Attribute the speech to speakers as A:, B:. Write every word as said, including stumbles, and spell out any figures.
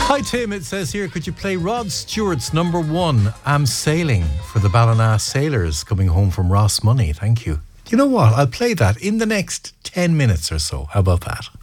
A: Hi Tim, it says here, could you play Rod Stewart's number one, I'm Sailing, for the Ballina Sailors coming home from Ross Money? Thank you. You know what? I'll play that in the next ten minutes or so. How about that?